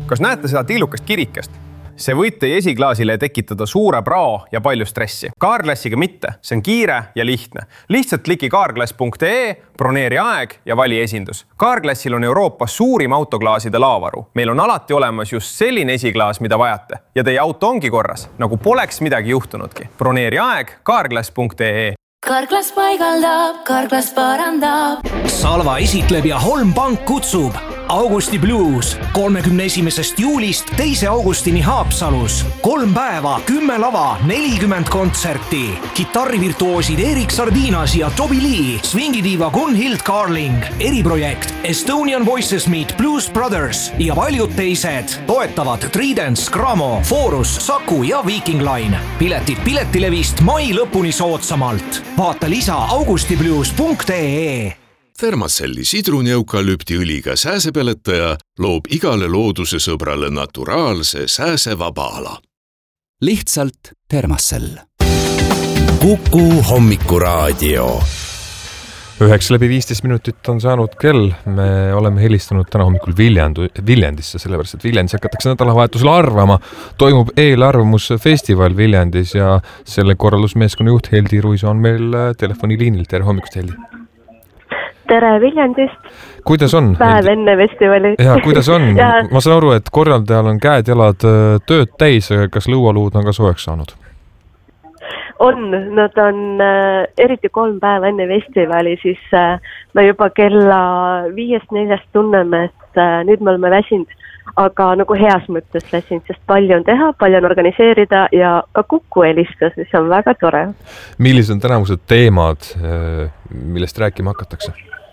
Kas näete seda tillukast kirikest? See võib teie esiklaasile tekitada suure prao ja palju stressi. Carglassiga mitte, see on kiire ja lihtne. Lihtsalt kliki carglass.ee, broneeri aeg ja vali esindus. Carglassil on Euroopas suurim autoklaaside laavaru. Meil on alati olemas just selline esiklaas, mida vajate. Ja teie auto ongi korras, nagu poleks midagi juhtunudki. Broneeri aeg carglass.ee. Carglass paigaldab, Carglass parandab. Salva esitleb ja Holm Pank kutsub Augusti Blues 31. juulist 2. augustini Haapsalus. 3 päeva, 10 lava, 40 kontserti. Kitarrivirtuoosid Erik Sardinas ja Toby Lee, swingidiiva Gunhild Carling, eriprojekt Estonian Voices Meet Blues Brothers ja paljud teised. Toetavad Tridents, Gramo, Forus, Saku ja Viking Line. Piletid Piletilevist mai lõpuni soodsamalt. Vaata lisa augustiblues.ee. Thermacelli sidruneukalüptiõliga sääsepeletaja loob igale looduse sõbrale naturaalse sääsevaba ala. Lihtsalt Thermacell. Kuku hommikuraadio. 9:15 on saanud kell. Me oleme helistanud täna hommikul Viljandisse, sellepärast et Viljandis hakatakse nädalavahetusel arvama. Toimub eelarvamusfestival Viljandis ja selle korraldusmeeskonna juht Heldi Ruiso on meil telefoniliinil. Tere hommikust, Heldi! Tere Viljandist! Kuidas on? Päev enne festivali. Ja, kuidas on? Ma saan aru, et korraldajal on käed-jalad tööd täis, kas lõualuud on ka soojaks saanud? On, nad on eriti 3 päeva enne festivali, siis me juba kella 5-4 tunneme, et nüüd me oleme väsinud, aga nagu heas mõttes väsinud, sest palju on teha, palju on organiseerida ja ka Kuku helistas, mis on väga tore. Millised on tänavused teemad, millest rääkima hakatakse?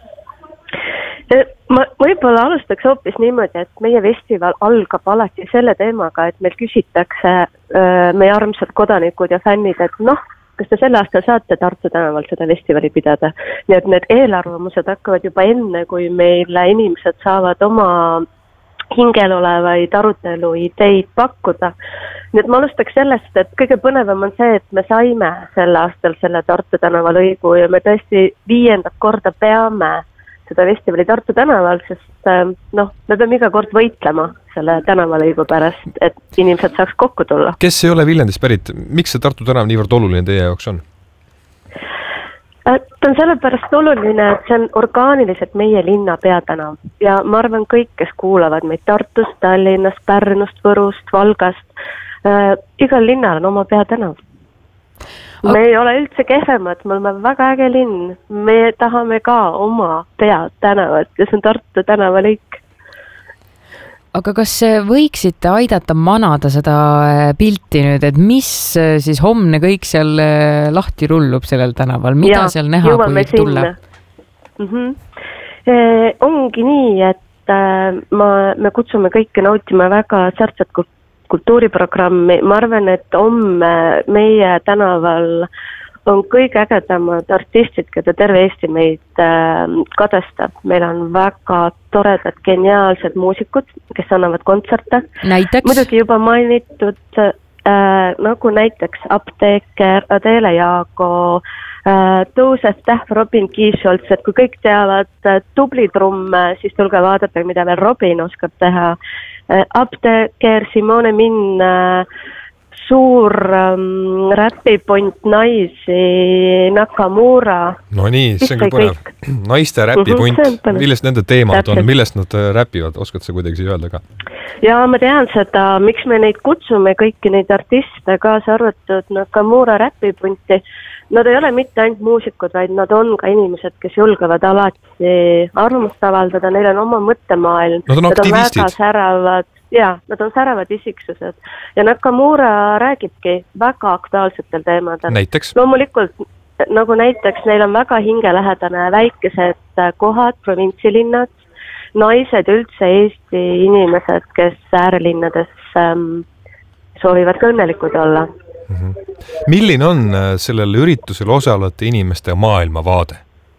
Ma võib-olla alustaks hoopis niimoodi, et meie festival algab alati selle teemaga, et meil küsitakse meie armsad kodanikud ja fännid, et kas te selle aasta saate Tartu tänaval seda festivali pidada. Nii et need eelarvamused hakkavad juba enne, kui meil inimesed saavad oma hingel olevaid arutelu ideid pakkuda. Nii et ma alustaks sellest, et kõige põnevam on see, et me saime selle aastal selle Tartu tänaval õigu ja me tõesti 5. korda peame seda festivali Tartu tänaval, sest me peame iga kord võitlema selle tänavalõigu pärast, et inimesed saaks kokku tulla. Kes ei ole Viljandist pärit? Miks see Tartu tänav niivõrd oluline teie jaoks on? Ta on sellepärast oluline, et see on orgaaniliselt meie linna peatänav. Ja ma arvan kõik, kes kuulavad meid Tartust, Tallinnast, Pärnust, Võrust, Valgast, igal linnal on oma peatänav. Me ei ole üldse kehvemad, me oleme väga äge linn. Me tahame ka oma peatänavat ja see on Tartu tänavalõik. Aga kas võiksite aidata manada seda pilti nüüd, et mis siis homne kõik seal lahti rullub sellel tänaval? Mida seal näha, kui tuleb? Ongi nii, et me kutsume kõike nautima väga särtsat kultuuriprogrammi. Ma arvan, et homme meie tänaval on kõige ägedamad artistid, keda terve Eesti meid kadestab. Meil on väga toredad, geniaalsed muusikud, kes annavad kontserte. Näiteks? Muidugi juba mainitud nagu näiteks Apteeker, Adele Jaago, Tõusef Tähv, Robin Kiisolts, et kui kõik teavad tubli trumme, siis tulge vaadata, mida veel Robin oskab teha. Apteeker, Simone Min, suur räpipont naisi, Nakamura. No nii, see on ka põnev. Naiste räpipunt. Millest nende teemad on? Millest nad räpivad? Oskad sa kuidagi öelda ka? Ja ma tean seda, miks me neid kutsume, kõiki neid artiste, kaasa arvatud Nakamura räpipunti. Nad ei ole mitte ainult muusikud, vaid nad on ka inimesed, kes julgevad alati arvamust avaldada, neil on oma mõttemaailm. Nad on aktivistid. Nad on säravad isiksused. Ja Nakamura räägibki väga aktuaalsetel teemadel. Näiteks? Loomulikult, nagu näiteks, neil on väga hingelähedane väikesed kohad, provintsilinnad, naised üldse Eesti inimesed, kes äärelinnades soovivad ka õnnelikud olla. Milline on sellel üritusel osalevate inimeste maailmavaade?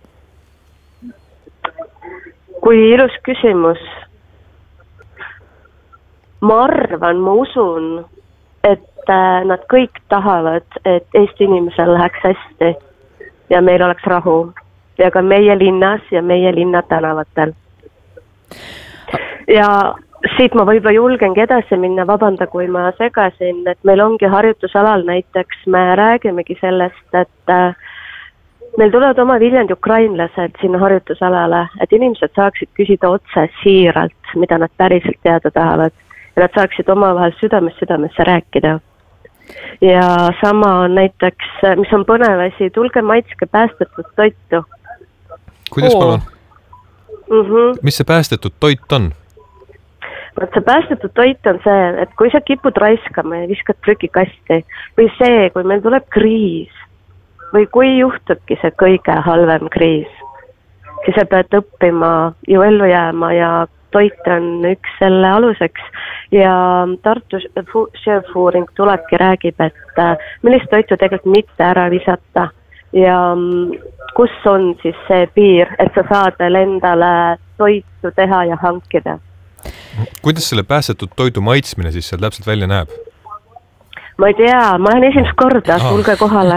Kui ilus küsimus. Ma arvan, ma usun, et nad kõik tahavad, et Eesti inimesel läheks hästi ja meil oleks rahu ja ka meie linnas ja meie linna tänavatel. Ja siit ma võib-olla julgengi edasi minna, vabanda, kui ma segasin, et meil ongi harjutusalal näiteks, me räägimegi sellest, et meil tulevad oma Viljandi ukrainlased sinna harjutusalale, et inimesed saaksid küsida otse siiralt, mida nad päriselt teada tahavad ja nad saaksid omavahel südamesse rääkida. Ja sama on näiteks, mis on põnev asi, tulge maitske päästetud toitu. Kuidas palun? Mis see päästetud toit on? See päästetud toit on see, et kui sa kipud raiskama ja viskad prügikasti või see, kui meil tuleb kriis või kui juhtubki see kõige halvem kriis, siis sa pead õppima ju ellu jääma ja toit on üks selle aluseks ja Tartu Chef-uuring tulebki räägib, et millist toitu tegelikult mitte ära visata ja kus on siis see piir, et sa saad veel endale toitu teha ja hankida. Kuidas selle päästetud toidu maitsmine siis seal täpselt välja näeb? Ma ei tea, ma olen esimest korda, tulge kohale.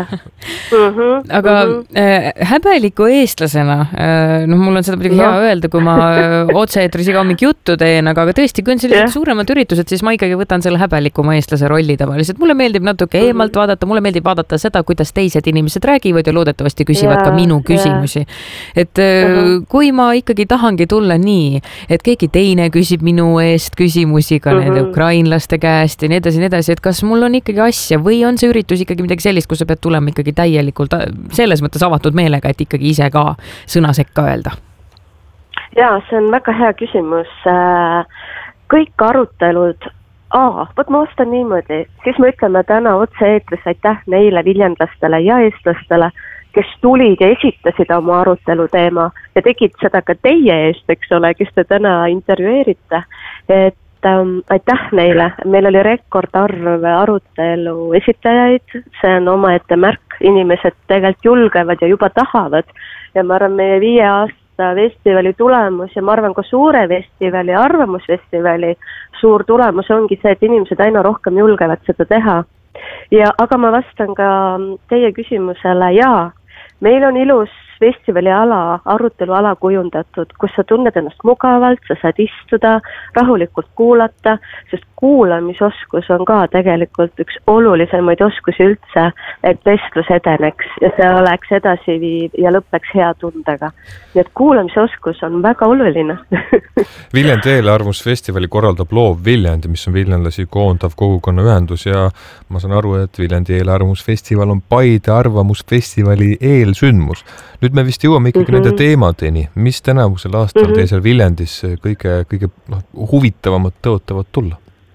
Aga häbeliku eestlasena, mul on seda muidugi hea öelda, kui ma otse-eetris iga hommik juttu teen, aga tõesti, kui on sellised suuremad üritused, siis ma ikkagi võtan selle häbelikuma eestlase rolli tavaliselt. Mulle meeldib natuke eemalt vaadata, mulle meeldib vaadata seda, kuidas teised inimesed räägivad ja loodetavasti küsivad ka minu küsimusi. Et kui ma ikkagi tahangi tulla nii, et keegi teine küsib minu eest küsimusi ka nende ukrainlaste käest ja nii edasi, et kas mul on ikkagi asja või on see üritus ikkagi midagi sellist, kus sa pead tulema ikkagi täielikult selles mõttes avatud meelega, et ikkagi ise ka sõna sekka öelda? Jaa, see on väga hea küsimus. Kõik arutelud, võt ma vastan niimoodi, siis me ütleme täna otse-eetris aitäh neile viljandlastele ja eestlastele, kes tulid ja esitasid oma arutelu teema ja tegid seda ka teie eest, eks ole, kes te täna intervjueerite, et aitäh neile, meil oli rekordarv arutelu esitajaid, see on omaette märk, inimesed tegelikult julgevad ja juba tahavad ja ma arvan, meie 5 aasta festivali tulemus ja ma arvan ka suure festivali, arvamusfestivali suur tulemus ongi see, et inimesed aina rohkem julgevad seda teha. Aga ma vastan ka teie küsimusele, meil on ilus festivali ala, arutelu ala kujundatud, kus sa tunned ennast mugavalt, sa saad istuda, rahulikult kuulata, sest kuulamisoskus on ka tegelikult üks olulisemaid oskusi üldse, et vestlus edeneks ja see oleks edasiviiv ja lõpeks hea tundega. Nii et kuulamisoskus on väga oluline. Viljandi eelarvamusfestivali korraldab Loov Viljandi, mis on viljandlasi koondav kogukonnaühendus ja ma saan aru, et Viljandi eelarvamusfestival on Paide arvamusfestivali eelsündmus. Nüüd me vist jõuame ikkagi nende teemadeni, mis tänavusel aastal teie seal Viljandis kõige huvitavamad tõotavad tulla?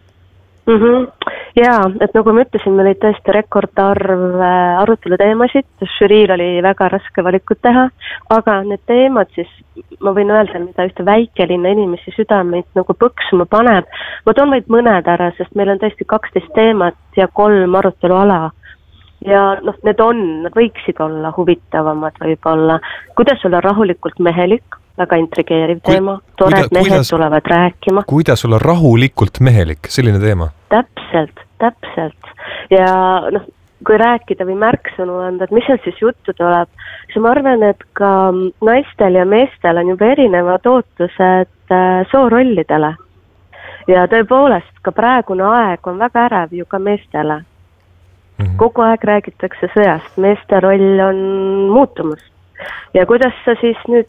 Jaa, et nagu ma ütlesin, meil oli tõesti rekordarv arutelu teemasid, žüriil oli väga raske valikut teha, aga need teemad siis, ma võin öelda, mida ühte väikelinna inimesi südameid nagu põksuma paneb. Ma toon vaid mõned ära, sest meil on tõesti 12 teemat ja 3 arutelu ala. Ja need võiksid olla huvitavamad võib-olla. Kuidas olla rahulikult mehelik, väga intrigeeriv teema, tored mehed tulevad rääkima. Kuidas olla rahulikult mehelik, selline teema? Täpselt. Ja kui rääkida või märksõnu anda, et mis seal siis juttu tuleb, siis ma arvan, et ka naistel ja meestel on juba erinevad ootused soorollidele. Ja tõepoolest, ka praegune aeg on väga ärev ju ka meestele. Kogu aeg räägitakse sõjast, meeste roll on muutumas. Ja kuidas sa siis nüüd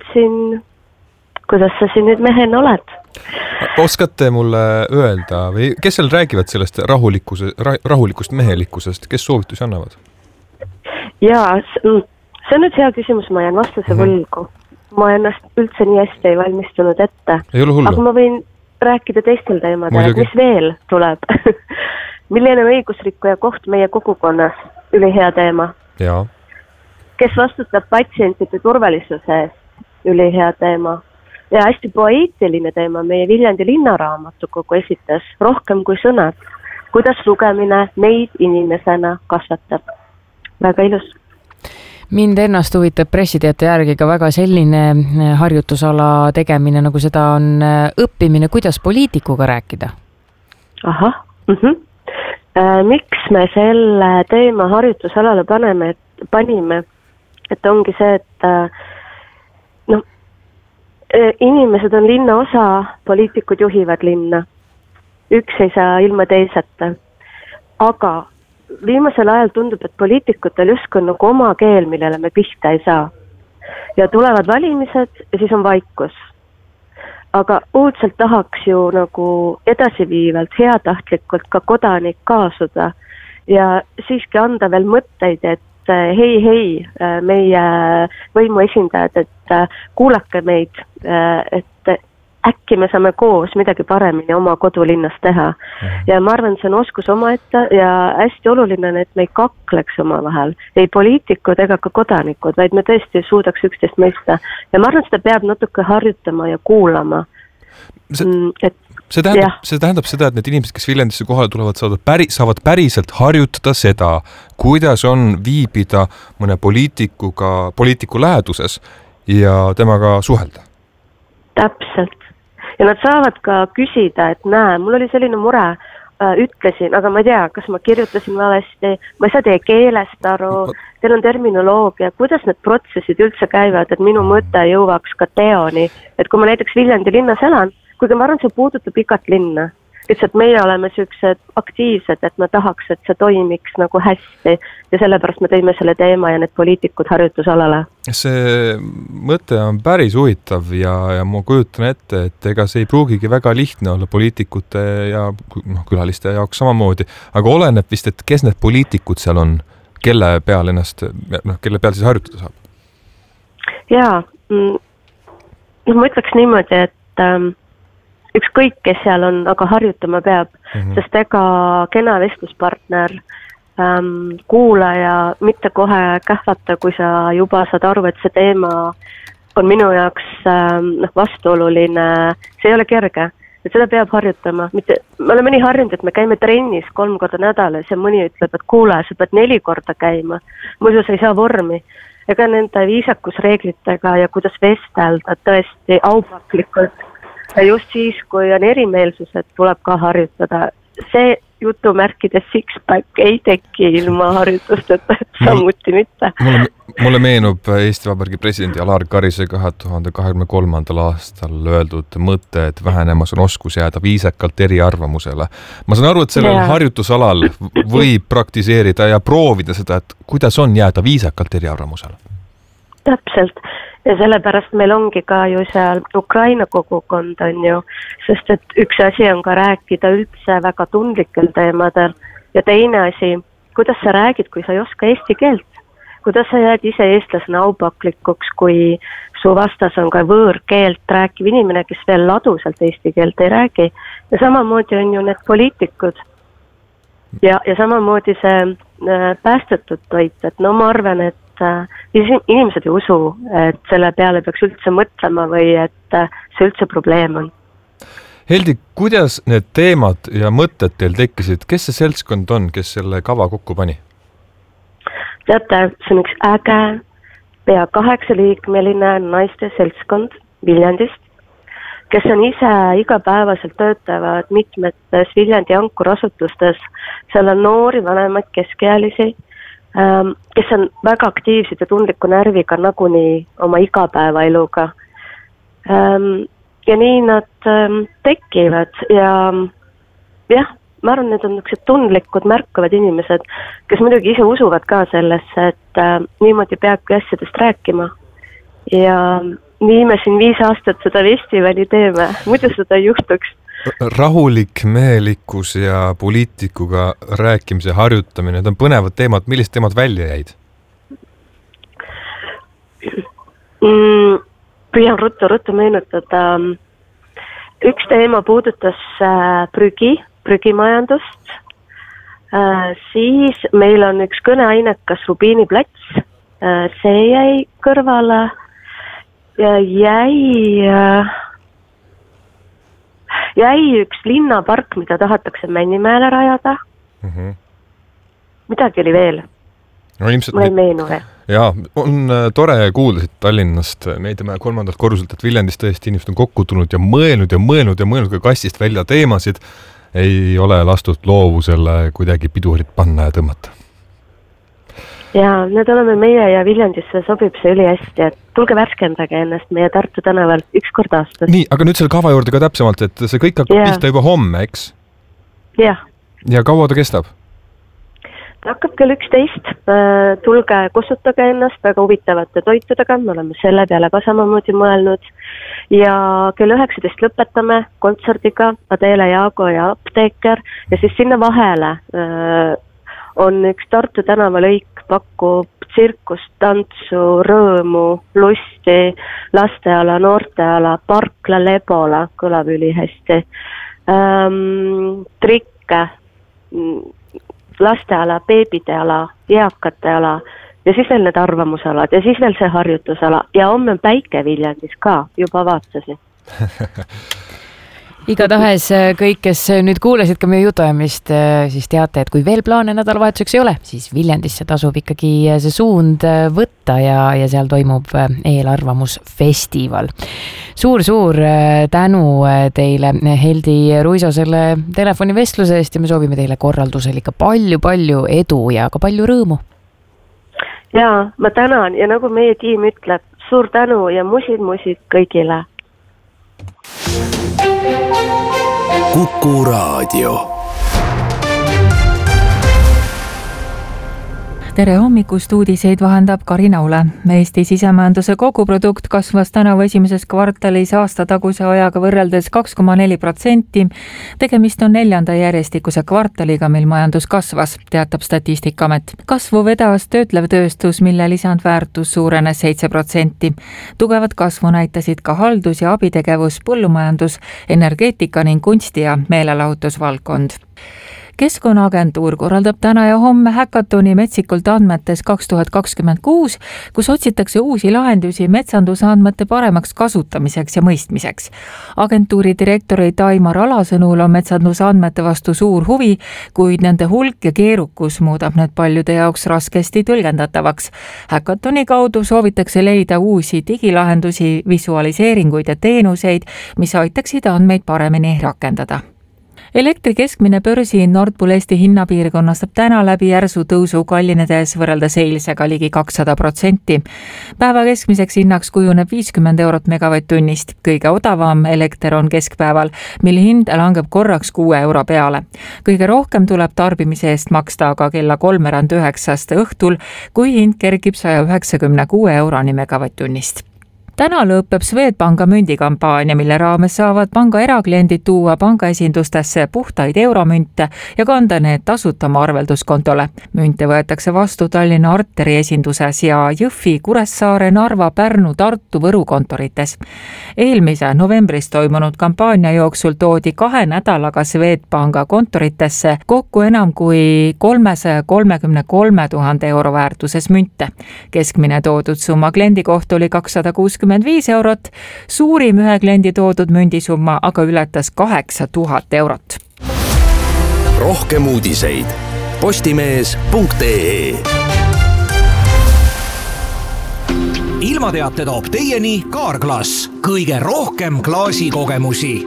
mehena oled? Oskate mulle öelda, või kes seal räägivad sellest rahulikust mehelikkusest, kes soovitusi annavad? Jaa, see on nüüd hea küsimus, ma jään vastuse võlgu. Ma ennast üldse nii hästi ei valmistunud ette. Ei ole hullu. Aga ma võin rääkida teistel teemadel, mis veel tuleb. Milline on õigusrikkuja koht meie kogukonnas? Ülihea teema. Jaa. Kes vastutab patsientide turvalisuse eest? Ülihea teema. Ja hästi poeetiline teema meie Viljandi linnaraamatukogu esitas rohkem kui sõnad. Kuidas lugemine meid inimesena kasvatab? Väga ilus. Mind ennast huvitab pressiteate järgi ka väga selline harjutusala tegemine, nagu seda on õppimine, kuidas poliitikuga rääkida? Ahah. Miks me selle teema harjutusalale panime, et ongi see, et inimesed on linna osa, poliitikud juhivad linna üks ei saa ilma teiseta. Aga viimasel ajal tundub, et poliitikutel justkui on nagu oma keel, millele me pihta ei saa. Ja tulevad valimised ja siis on vaikus. Aga õudselt tahaks ju nagu edasiviivalt, heatahtlikult ka kodanik kaasuda ja siiski anda veel mõtteid, et hei, meie võimuesindajad, et kuulake meid, et äkki me saame koos midagi paremini oma kodulinnas teha. Ja ma arvan, see on oskus omaette ja hästi oluline on, et me ei kakleks oma vahel, ei poliitikud ega ka kodanikud, vaid me tõesti suudaks üksteist mõista. Ja ma arvan, seda peab natuke harjutama ja kuulama. See tähendab seda, et need inimesed, kes Viljandisse kohale tulevad, saavad päriselt harjutada seda, kuidas on viibida mõne poliitiku läheduses ja temaga suhelda. Täpselt. Ja nad saavad ka küsida, et näe, mul oli selline mure, ütlesin, aga ma ei tea, kas ma kirjutasin valesti, ma ei saa teie keelest aru, teil on terminoloogia, kuidas need protsessid üldse käivad, et minu mõte jõuaks ka teoni, et kui ma näiteks Viljandi linnas elan, kuigi ma arvan, see puudutab igat linna, lihtsalt meie oleme sellised aktiivsed, et me tahaks, et see toimiks nagu hästi ja sellepärast me tõime selle teema ja need poliitikud harjutusalale. See mõte on päris huvitav ja ma kujutan ette, et ega see ei pruugigi väga lihtne olla poliitikute ja külaliste jaoks samamoodi, aga oleneb vist, et kes need poliitikud seal on, kelle peal siis harjutada saab? Jaa, ma ütleks niimoodi, et ükskõik, kes seal on, aga harjutama peab, sest ega kena vestluspartner, kuulaja, mitte kohe kähvata, kui sa juba saad aru, et see teema on minu jaoks vastuoluline, see ei ole kerge, et seda peab harjutama. Me oleme nii harjunud, et me käime trennis 3 korda nädalas ja mõni ütleb, et kuule, sa pead 4 korda käima, muidu sa ei saa vormi. Ega nende viisakusreeglitega ja kuidas vestelda tõesti aupaklikult. Ja just siis, kui on erimeelsused, tuleb ka harjutada. See jutumärkides six-pack ei teki ilma harjutusteta, samuti mitte. Mulle meenub Eesti Vabariigi presidendi Alar Karise 2023. aastal öeldud mõte, et vähenemas on oskus jääda viisakalt eriarvamusele. Ma saan aru, et sellel harjutusalal võib praktiseerida ja proovida seda, et kuidas on jääda viisakalt eriarvamusele. Täpselt. Ja sellepärast meil ongi ka ju seal Ukraina kogukond on ju, sest et üks asi on ka rääkida üldse väga tundlikel teemadel ja teine asi, kuidas sa räägid, kui sa ei oska eesti keelt, kuidas sa jääd ise eestlasena aupaklikuks, kui su vastas on ka võõrkeelt rääkiv inimene, kes veel laduselt eesti keelt ei räägi ja samamoodi on ju need poliitikud ja samamoodi see päästetud toit, et no ma arvan, et inimesed ei usu, et selle peale peaks üldse mõtlema või et see üldse probleem on. Heldi, kuidas need teemad ja mõtted teil tekkisid? Kes see seltskond on, kes selle kava kokku pani? Teate, see on üks äge pea 8-liikmeline naiste seltskond Viljandist, kes on ise igapäevaselt töötavad mitmetes Viljandi ankurasutustes. Seal on noori, vanemaid, keskealisi, kes on väga aktiivsed ja tundliku närviga nagunii oma igapäevaeluga. Ja nii nad tekivad ja jah, ma arvan, need on tundlikud, märkavad inimesed, kes muidugi ise usuvad ka sellesse, et niimoodi peabki asjadest rääkima. Ja nii me siin 5 aastat seda festivali teeme, muidu seda ei juhtuks. Rahulik mehelikkus ja poliitikuga rääkimise harjutamine, need on põnevad teemad. Millised teemad välja jäid? Püüan ruttu meenutada. Üks teema puudutas prügimajandust. Siis meil on üks kõneainekas Rubiiniplats. See jäi kõrvale ja jäi üks linnapark, mida tahetakse Männimäele rajada. Midagi oli veel. No, ilmselt... Ma ei meenu veel. Jaa, on tore kuulda siit Tallinnast meediamaja 3. korruselt, et Viljandis tõesti inimesed on kokku tulnud ja mõelnud ka kastist välja teemasid. Ei ole lastud loovusele kuidagi pidurit panna ja tõmmata. Ja need oleme meie ja Viljandisse sobib see üli hästi, et tulge värskendage ennast meie Tartu tänaval 1 kord aastas. Nii, aga nüüd selle kava juurde ka täpsemalt, et see kõik hakkab pihta juba homme, eks? Jah. Ja kaua ta kestab? Ta hakkab kell 11, tulge kustutage ennast väga huvitavate toitudega, me oleme selle peale ka samamoodi mõelnud ja kell 19 lõpetame kontserdiga Adele Jaago ja Apteeker ja siis sinna vahele on üks Tartu tänavalõik, pakub tsirkust, tantsu, rõõmu, lusti, lasteala, noorteala, parkla, lebola, kõlab ülihästi, trikke, lasteala, beebideala, eakate ala ja siis veel need arvamusalad ja siis veel see harjutusala ja homme on päike Viljandis ka, juba vaatasin. Igatahes kõik, kes nüüd kuulasid ka meie jutuajamist, siis teate, et kui veel plaane nädalavahetuseks ei ole, siis Viljandisse tasub ikkagi see suund võtta ja seal toimub eelarvamusfestival. Suur tänu teile, Heldi Ruiso, selle telefonivestluse eest ja me soovime teile korraldusel ikka palju edu ja ka palju rõõmu. Jaa, ma tänan ja nagu meie tiim ütleb, suur tänu ja musid kõigile. Kuku Raadio. Tere hommikust, uudiseid vahendab Karina Ule. Eesti sisemajanduse koguprodukt kasvas tänavu esimeses kvartalis aastataguse ajaga võrreldes 2,4%. Tegemist on 4. järjestikuse kvartaliga, mil majandus kasvas, teatab Statistikaamet. Kasvu vedas töötlev tööstus, mille lisandväärtus suurenes 7%. Tugevat kasvu näitasid ka haldus- ja abitegevus, põllumajandus, energeetika ning kunsti- ja meelelahutusvaldkond. Keskkonnaagentuur korraldab täna ja homme häkatoni Metsikult andmetes 2026, kus otsitakse uusi lahendusi metsandusandmete paremaks kasutamiseks ja mõistmiseks. Agentuuri direktori Taimar Ala sõnul on metsandusandmete vastu suur huvi, kuid nende hulk ja keerukus muudab need paljude jaoks raskesti tõlgendatavaks. Häkatoni kaudu soovitakse leida uusi digilahendusi, visualiseeringuid ja teenuseid, mis aitaksid andmeid paremini rakendada. Elektri keskmine börsiin Nord Pool Eesti hinnapiirkonnas saab täna läbi järsu tõusu kallinedes võrreldes eilsega ligi 200%. Päeva keskmiseks hinnaks kujuneb 50 eurot megavatt-tunnist. Kõige odavam elekter on keskpäeval, mil hind langeb korraks 6 euro peale. Kõige rohkem tuleb tarbimise eest maksta aga kella 8:03 õhtul, kui hind kergib 196 euroni megavatt-tunnist. Täna lõpeb Swedbanka mündikampaania, mille raames saavad panga erakliendid tuua pangaesindustesse puhtaid euromünte ja kanda need tasuta oma arvelduskontole. Münte võetakse vastu Tallinna Arteri esinduses ja Jõhvi, Kuressaare, Narva, Pärnu, Tartu, Võru kontorites. Eelmise novembris toimunud kampaania jooksul toodi 2 nädalaga Swedbanka kontoritesse kokku enam kui 333 000 euro väärtuses münte. Keskmine toodud summa kliendi kohta oli 265 eurot, suurim ühe kliendi toodud mündisumma aga ületas 8000 eurot. Rohkem uudiseid postimees.ee. Ilmateate toob teieni Carglass, kõige rohkem klaasikogemusi.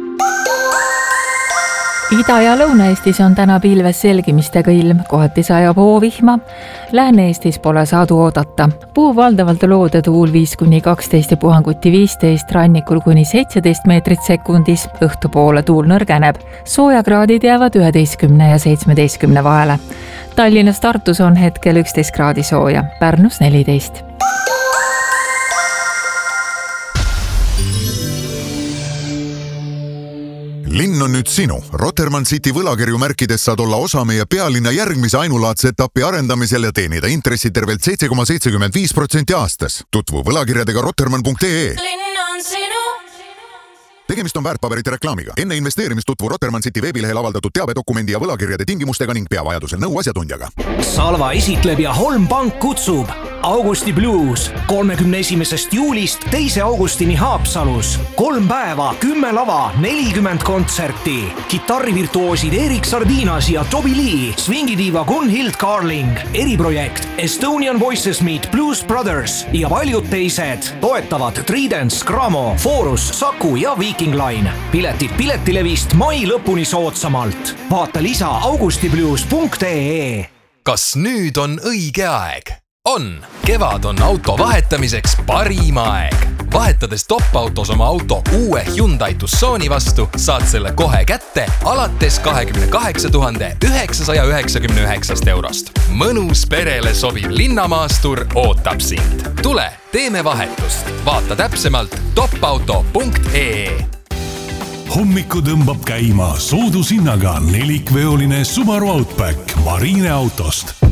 Ida- ja Lõuna-Eestis on täna pilves selgimistega ilm, kohati sajab hoovihma. Lääne-Eestis pole sadu oodata. Puu valdavalt loode tuul 5-12 ja puhanguti 15, rannikul kuni 17 meetrit sekundis. Õhtupoole tuul nõrgeneb. Soojakraadid jäävad 11 ja 17 vahele. Tallinnas, Tartus on hetkel 11 kraadi sooja, Pärnus 14. Linn on nüüd sinu. Rotermann City võlakirju märkides saad olla osa meie pealinna järgmise ainulaadse etapi arendamisel ja teenida intressi tervelt 7,75% aastas. Tutvu võlakirjadega rotermann.ee. Linn on sinu. Tegemist on väärtpaberite reklaamiga. Enne investeerimist tutvu Rotermann City veebilehel avaldatud teabedokumendi ja võlakirjade tingimustega ning pea vajadusel nõu asjatundjaga. Salva esitleb ja Holm Pank kutsub Augusti Blues 31. juulist 2. augustini Haapsalus. 3 päeva, 10 lava, 40 kontserti. Kitarrivirtuoosid Erik Sardinas ja Toby Lee, swingidiiva Gunhild Carling, eriprojekt Estonian Voices Meet Blues Brothers ja paljud teised. Toetavad Tridents, Gramo, Forus, Saku ja Viking Line. Piletid Piletilevist mai lõpuni soodsamalt. Vaata lisa augustiblues.ee. Kas nüüd on õige aeg? On! Kevad on auto vahetamiseks parim aeg. Vahetades Top-Autos oma auto uue Hyundai Tucsoni vastu, saad selle kohe kätte alates 28 999 eurost. Mõnus perele sobiv linnamaastur ootab sind. Tule, teeme vahetust. Vaata täpsemalt topauto.ee. Hommiku tõmbab käima soodushinnaga 4-veoline Subaru Outback Marine autost.